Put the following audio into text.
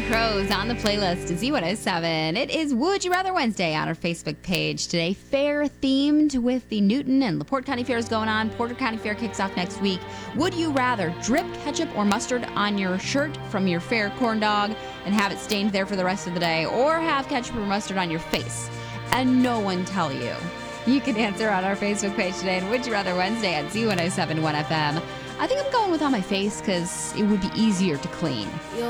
Counting Crows on the playlist to Z107. It is Would You Rather Wednesday on our Facebook page today. Fair themed with the Newton and LaPorte County Fairs going on. Porter County Fair kicks off next week. Would you rather drip ketchup or mustard on your shirt from your fair corn dog and have it stained there for the rest of the day, or have ketchup or mustard on your face and no one tell you? You can answer on our Facebook page today and Would You Rather Wednesday at Z1071 FM. I think I'm going with on my face because it would be easier to clean.